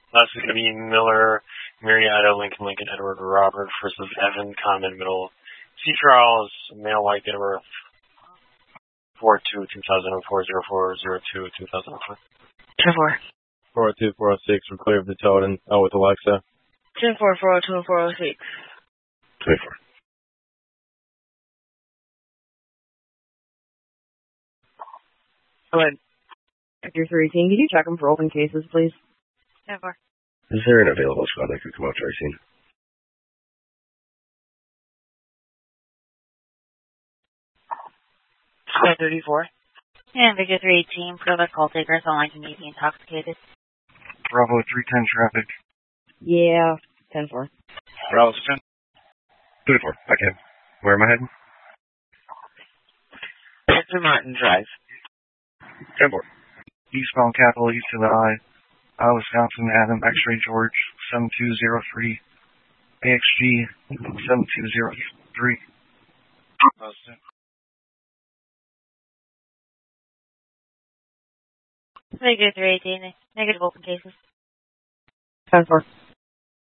Last is going to be Miller, Marietta, Lincoln, Edward, Robert versus Evan, Common, Middle. C. Charles, male, white, date of birth, 4/2/2004, 04/02/2004. 10-4. 402, 406, we're clear of the toad and with Alexa. 10-4, 402, 406. 24. Go ahead. Sector 318, could you check them for open cases, please? 10-4. Is there an available squad that could come out to our scene? Squad 34. And Victor 318, prove that call takers online can be intoxicated. Bravo 310 traffic. Yeah, 10-4. Bravo 10. 24. Okay. Where am I heading? Victor Martin Drive. 10-4. Eastbound Capital, east of the I. Wisconsin, Adam, X-Ray George, 7203. AXG, 7203. Victor 318, negative open cases. 10-4.